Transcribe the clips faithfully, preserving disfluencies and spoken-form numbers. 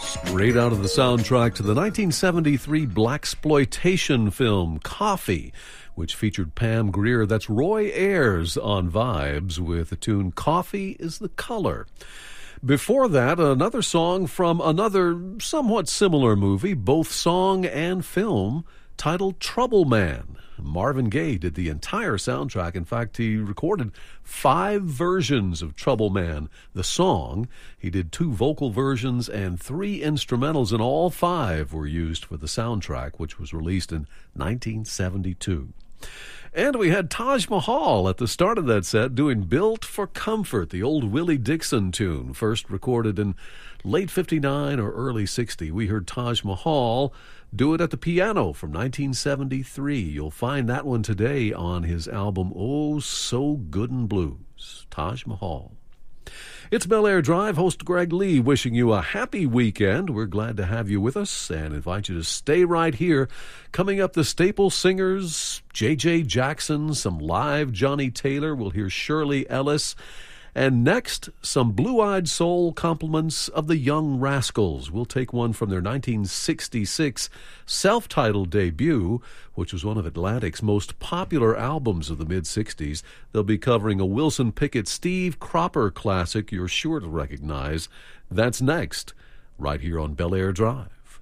Straight out of the soundtrack to the nineteen seventy-three blaxploitation film Coffee, which featured Pam Grier. That's Roy Ayers on Vibes with the tune Coffee is the Color. Before that, another song from another somewhat similar movie, both song and film, titled Trouble Man. Marvin Gaye did the entire soundtrack. In fact, he recorded five versions of Trouble Man, the song. He did two vocal versions and three instrumentals, and all five were used for the soundtrack, which was released in nineteen seventy-two. And we had Taj Mahal at the start of that set doing Built for Comfort, the old Willie Dixon tune, first recorded in late fifty-nine or early sixty. We heard Taj Mahal do it at the piano from nineteen seventy-three. You'll find that one today on his album Oh So Good and Blues, Taj Mahal. It's Bel Air Drive, host Greg Lee, wishing you a happy weekend. We're glad to have you with us and invite you to stay right here. Coming up, the Staple Singers, J J Jackson, some live Johnny Taylor. We'll hear Shirley Ellis. And next, some blue-eyed soul compliments of the Young Rascals. We'll take one from their nineteen sixty-six self-titled debut, which was one of Atlantic's most popular albums of the mid-sixties. They'll be covering a Wilson Pickett Steve Cropper classic you're sure to recognize. That's next, right here on Bel Air Drive.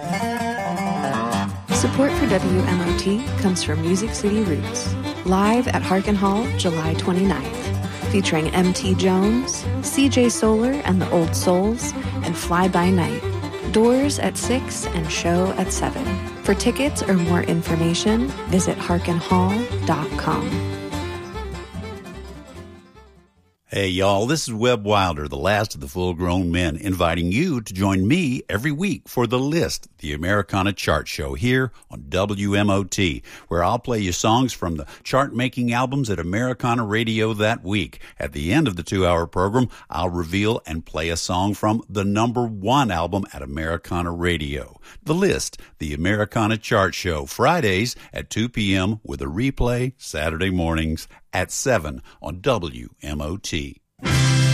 Support for W M O T comes from Music City Roots, live at Harkin Hall, July twenty-ninth. Featuring M T Jones, C J Solar and the Old Souls, and Fly By Night. Doors at six and show at seven. For tickets or more information, visit harkin hall dot com. Hey, y'all, this is Webb Wilder, the last of the full-grown men, inviting you to join me every week for The List, the Americana chart show here on W M O T, where I'll play you songs from the chart-making albums at Americana Radio that week. At the end of the two-hour program, I'll reveal and play a song from the number one album at Americana Radio. The List, the Americana chart show, Fridays at two p.m. with a replay Saturday mornings at seven on W M O T.